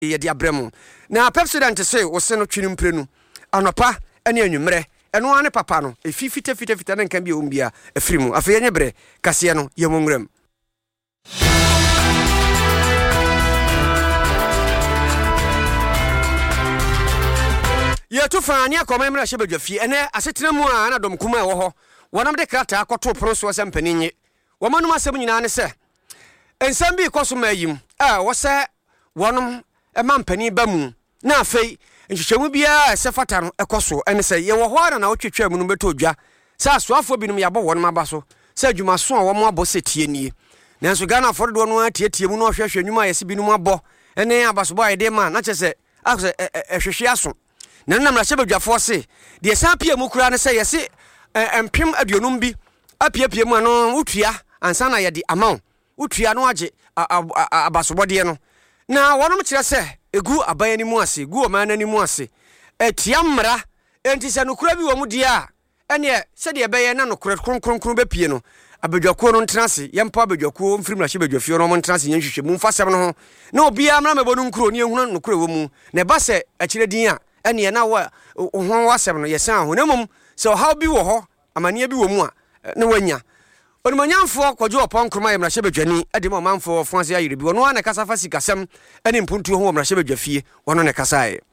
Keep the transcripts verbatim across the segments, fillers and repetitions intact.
ye dia bremu na president say wo se no twini mprenu anopa ene anwumre eno ane papa no e fifite fite fite na nkan bia ombia afrimu afa yenye bre kase no ye monwram ye to fani akoma mra hye badwafie ene asetena mu a na dom kuma e wo ho wonam de krata akoto pro so se mpaninye womanum asem nyina ne se ensam bi koso mayim a wo se wonum e ma mpani ba mu na afei nhwehwemu bia se fata no ekoso ene se ye wo ho ara na wo twetwa mu no beto dwa sa asoafo binum yabo wonum aba so sa adwuma so a wo mo abo setie nie nanso Ghana for do no atietie mu no hwehwe nwuma yesi binum abo ene abasobo ayede ma na chese akse ehwehwe aso na na mra hye badwafo se de san pia mu kura ne se yesi empem aduonum bi apia pia mu no utua ansa na ye de amount utua no age abasobode no na wonom kire se egu aban ani mu ase gu oman ani mu ase etia mra enti se no kura bi wo mu dia ene se de beye na no kura kronkronkron be pie no abadwako no ntrase yempa abadwako mfiri mra hye badwafie no mo ntrase nyenhwehwe mu mfasem no ho na obia mra mebo no nkuro ne ehunu no kura wo mu ne ba se akire din a ene na wa ho wasem no yesan ho nemum se how bi wo ho amane bi wo mu a ne wanya onimanyamfo kwajo opon kroma yemra hye badwani ade mo manfo fonse ayire bi wono na kasa fa sikasem ene mpuntu ho mra hye badwafie wono ne kasa aye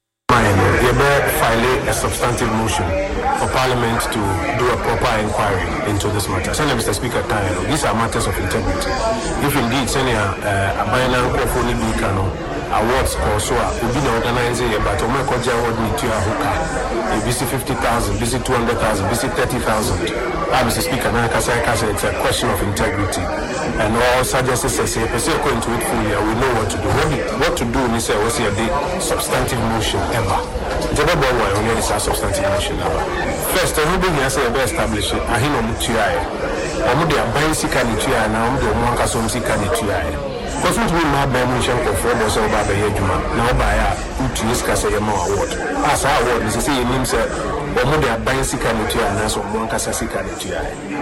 they will file a substantive motion for Parliament to do a proper inquiry into this matter. So, Mister Speaker, these are matters of integrity. If indeed, Senior Abayana Kofoni Bikano awards also will be organizing a but Omekoja award me to a hooker. B C fifty thousand, B C two hundred thousand, B C thirty thousand. Mister Speaker, it's a question of integrity. And all suggestions say, according to it fully, we know what to do. What to do, Mister was here the substantive motion ever. The Bible only is a substantive motion ever. First, everybody has to establish it. I know Mutuai. I'm the Abansi Kanitua, and I'm the Monkasomsi Kanituai. Because we will buy motion for four months over the Yajuma. Now by a Utiska award. As our award is to say, in himself, or the Abansi Kanitua, and also Monkasasi Kanitua.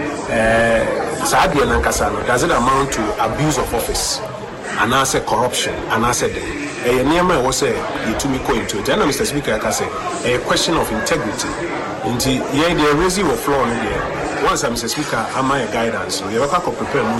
Sadia Nankasano, does it amount to abuse of office? And I said corruption, and I said, a near was a you to me going to it. And Mister Speaker, I can say a question of integrity. Indeed, yeah, the raising of floor in there. Once I'm Mister Speaker, am I a guidance? You have to prepare.